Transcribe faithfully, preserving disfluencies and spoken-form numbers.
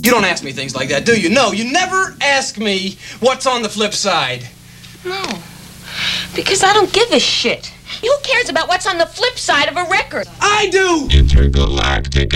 You don't ask me things like that, do you? No, you never ask me what's on the flip side. No, because I don't give a shit. Who cares about what's on the flip side of a record? I do! Intergalactic